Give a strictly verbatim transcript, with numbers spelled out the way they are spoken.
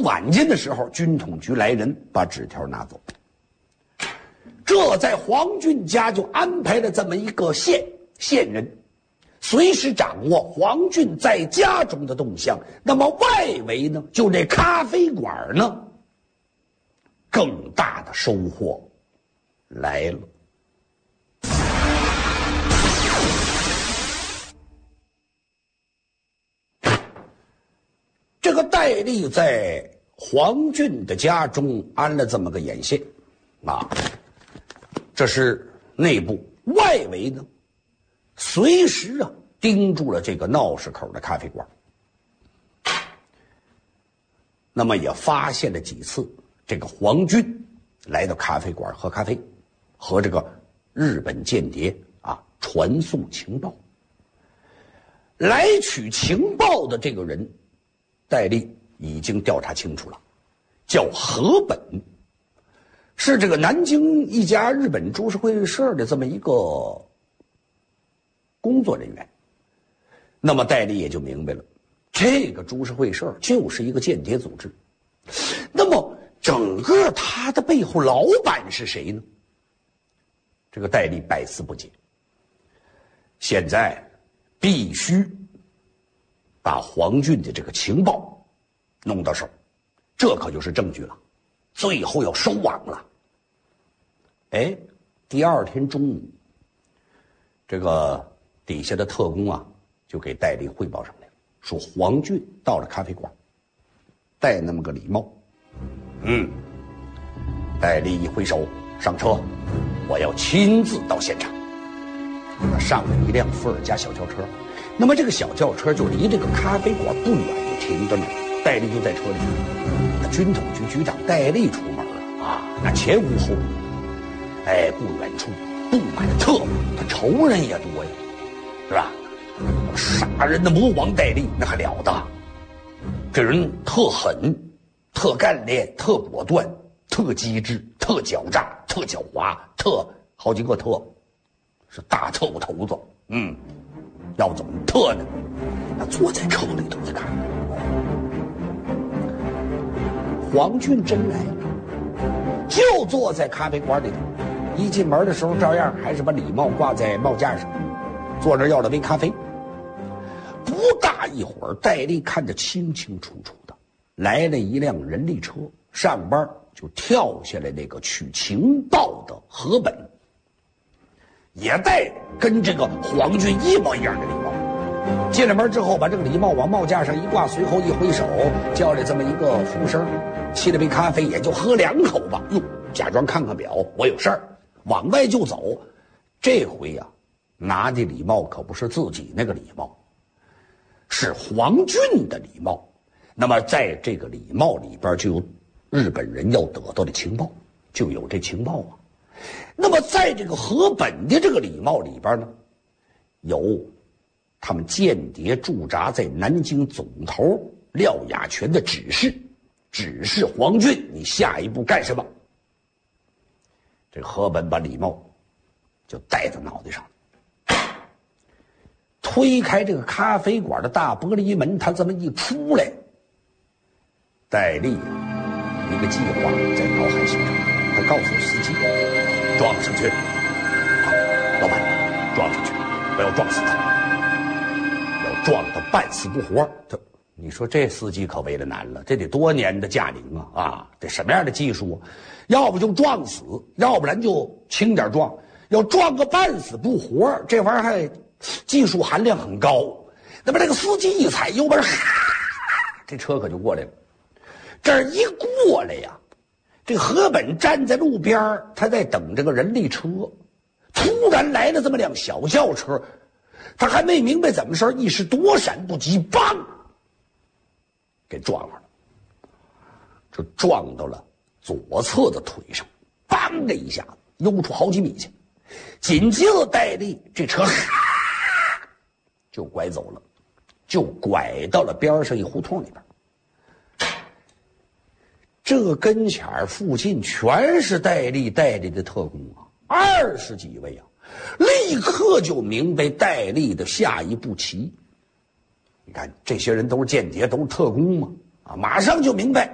晚间的时候，军统局来人把纸条拿走。这在黄俊家就安排了这么一个线线人，随时掌握黄俊在家中的动向。那么外围呢，就这咖啡馆呢，更大的收获来了。这个戴笠在黄俊的家中安了这么个眼线啊，这是内部。外围呢，随时啊盯住了这个闹市口的咖啡馆。那么也发现了几次这个黄俊来到咖啡馆喝咖啡，和这个日本间谍啊传送情报。来取情报的这个人，戴笠已经调查清楚了，叫河本，是这个南京一家日本株式会社的这么一个工作人员。那么戴笠也就明白了，这个株式会社就是一个间谍组织。那么整个他的背后老板是谁呢？这个戴笠百思不解。现在必须把黄俊的这个情报弄到手，这可就是证据了，最后要收网了。哎，第二天中午，这个底下的特工啊就给戴笠汇报上来，说黄俊到了咖啡馆，戴那么个礼帽。嗯，戴笠一挥手，上车，我要亲自到现场。他上了一辆伏尔加小轿车，那么这个小轿车就离这个咖啡馆不远，就停在那儿。戴笠就在车里。那军统局局长戴笠出门啊，那前无后顾。哎，不远处布满了特务，他仇人也多呀，是吧？杀人的魔王戴笠那还了得？这人特狠，特干练，特果断，特机智，特狡诈，特狡猾，特好几个特，是大特务头子。嗯，要怎么特呢？那坐在车里头一看，黄俊真来了，就坐在咖啡馆里头。一进门的时候，照样还是把礼帽挂在帽架上，坐那要了杯咖啡。不大一会儿，戴笠看着清清楚楚的，来了一辆人力车，上班就跳下来那个取情报的河本，也戴跟这个黄俊一模一样的礼帽。进了门之后，把这个礼帽往帽架上一挂，随后一挥手，叫来这么一个服务生，沏了杯咖啡，也就喝两口吧。哟，假装看看表，我有事儿，往外就走。这回呀、啊，拿的礼帽可不是自己那个礼帽，是黄俊的礼帽。那么在这个礼帽里边就有日本人要得到的情报，就有这情报啊。那么在这个河本的这个礼帽里边呢，有他们间谍驻扎在南京总头廖雅全的指示，指示黄俊你下一步干什么。这个河本把礼帽就戴在脑袋上，推开这个咖啡馆的大玻璃门，他这么一出来，戴笠一个计划在脑海形成，他告诉司机撞上去。好，老板，撞上去，我要撞死他，要撞到半死不活。他，你说这司机可为了难了，这得多年的驾龄啊啊，这什么样的技术啊？要不就撞死，要不然就轻点撞，要撞个半死不活，这玩意儿还技术含量很高。那么这个司机一踩油门，这车可就过来了。这儿一过来呀，这个河本站在路边，他在等这个人力车，突然来了这么辆小轿车，他还没明白怎么事，一时躲闪不及，砰，给撞上了，就撞到了左侧的腿上，砰的一下子悠出好几米去。紧接着戴笠这车就拐走了，就拐到了边上一胡同里边。这跟前儿附近全是戴笠戴笠的特工啊，二十几位啊，立刻就明白戴笠的下一步棋。你看这些人都是间谍，都是特工嘛，啊，马上就明白